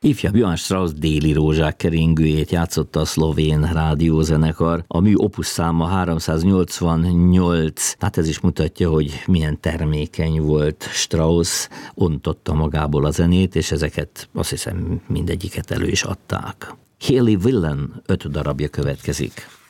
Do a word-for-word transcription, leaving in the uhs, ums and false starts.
Ifjabb Johann Strauss Déli rózsák keringőjét játszotta a szlovén rádiózenekar. A mű opus száma háromszáznyolcvannyolc, hát ez is mutatja, hogy milyen termékeny volt Strauss, ontotta magából a zenét, és ezeket azt hiszem mindegyiket elő is adták. Haley Willen öt darabja következik.